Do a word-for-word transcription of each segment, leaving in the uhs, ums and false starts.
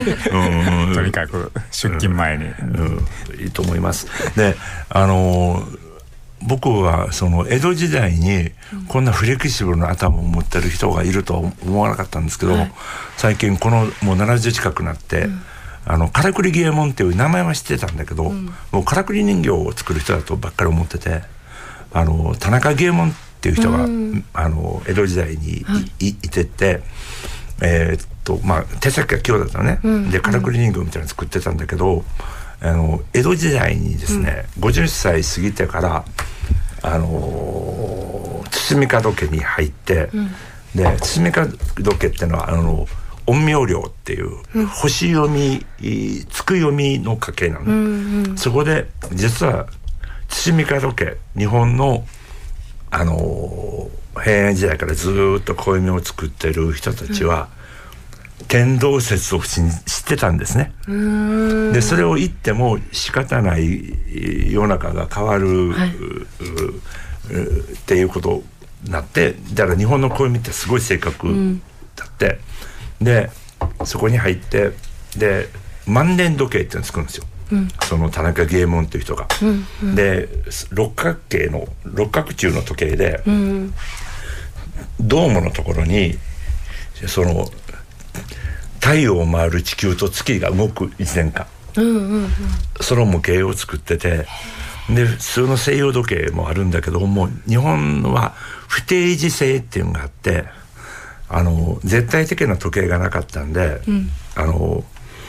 うん、とにかく出勤前に、 うんうん、いいと思います。で、あの僕はその江戸時代にこんなフレキシブルな頭を持ってる人がいるとは思わなかったんですけど、はい、最近このもうななじゅう近くなって、うん、あのからくり芸門っていう名前は知ってたんだけど、うん、もうからくり人形を作る人だとばっかり思ってて、あの田中芸門っていう人が、うん、あの江戸時代に い,、はい、いてて、えー、っとまあ手先が器用だったのね、うん、でからくり人形みたいなの作ってたんだけど、あの江戸時代にですね、うん、ごじゅっさい過ぎてからあの包み門家に入って、うん、で包み門家っていうのはあの陰陽寮っていう、うん、星読み月読みの家系なの、うんうん、そこで実は包み門家日本のあの平安時代からずっと暦を作ってる人たちは、うん、天動説を知ってたんですね。うーんでそれを言っても仕方ない世の中が変わる、はい、っていうことになって、だから日本の暦ってすごい正確だって、うん、でそこに入ってで万年時計っていうのを作るんですよ、うん、その田中芸門っていう人が、うんうん、で六角形の六角柱の時計で、うん、ドームのところにその太陽を回る地球と月が動くいちねんかん、うんうんうん、その模型を作ってて、で普通の西洋時計もあるんだけども、日本は不定時制っていうのがあって、あの絶対的な時計がなかったんで、うん、あの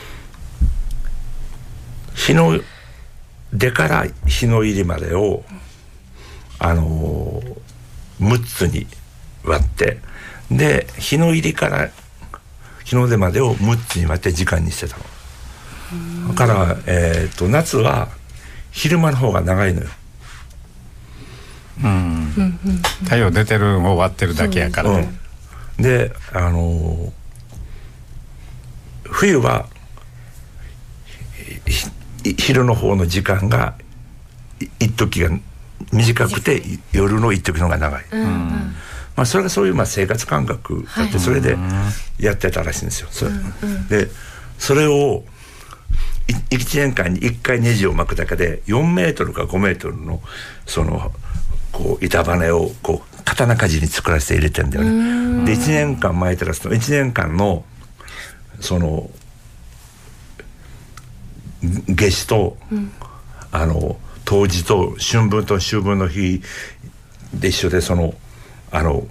日の出から日の入りまでをあのむっつに割って、で日の入りから日の出までをむっつに割って時間にしてたの。だから、えー、と夏は昼間の方が長いのよ。 うん、太陽出てるのを割ってるだけやからね、 うん、であのー、冬は昼の方の時間が一時が短くて夜の一時の方が長い、うんまあ、それがそういう、まあ、生活感覚だって、それでやってたらしいんですよ、それ、うんうん、でそれをいちねんかんにいっかいネジを巻くだけでよんメートルかごメートルのそのこう板バネをこう刀鍛冶に作らせて入れてんだよね。でいちねんかん巻いてらすといちねんかんのその夏至と、うん、あの冬至と春分と秋分の日で一緒で、そのあの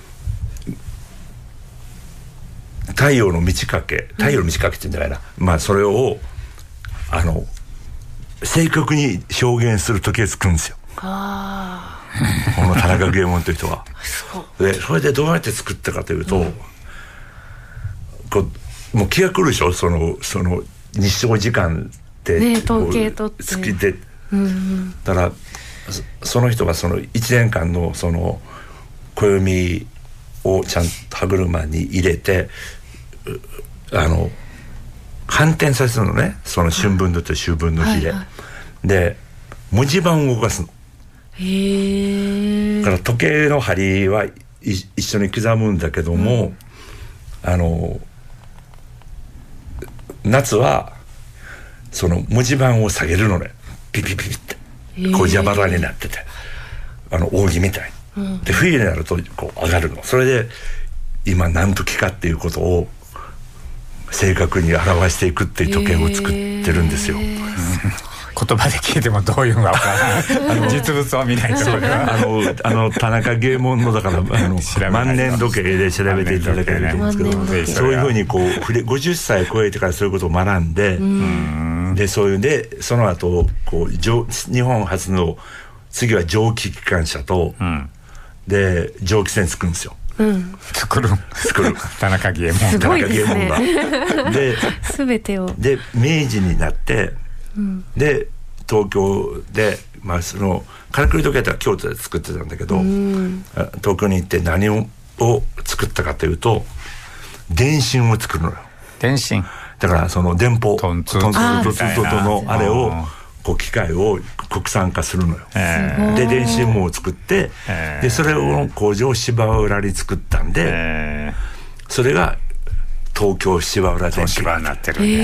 太陽の満ち欠け太陽の満ち欠けって言うんじゃないな、うん、まあそれをあの正確に表現する時計作るんですよ。あこの田中芸門という人はでそれでどうやって作ったかというと、うん、こうもう気が来るでしょ、そのその日照時間ってね、統計取って月で、うんうん、だからその人がそのいちねんかんのその暦をちゃんと歯車に入れてあの反転させるのね、その春分のと秋分の日で、はいはい、で文字盤を動かすの。へだから時計の針は一緒に刻むんだけども、うん、あの夏はその文字盤を下げるのね、ピピピピってこう蛇腹になってて、あの扇みたい、うん、で冬になるとこう上がるの。それで今何時かっていうことを正確に表していくっていう時計を作ってるんですよ、えー言葉で聞いてもどういうのか分からない実物を見ないとこれはあのあの田中芸門のだからあの万年時計で調べていただければと思うんですけど、そういうふうにこうごじゅっさい超えてからそういうことを学んで、うんでそういうんでその後こう日本初の次は蒸気機関車と、うん、で蒸気船作るんですよ、 うん、作る作る田中芸門すごいですね、 田中芸門がで全てをで明治になってうん、で東京で、まあ、そのからくり時計は京都で作ってたんだけど、うん、東京に行って何を作ったかというと電信を作るのよ。 電信だからその電報トンツートンツートンツートンのあれをこう機械を国産化するのよ。で電信網を作ってでそれを工場を芝浦に作ったんでそれが東京芝浦電機。 東芝になってるんや。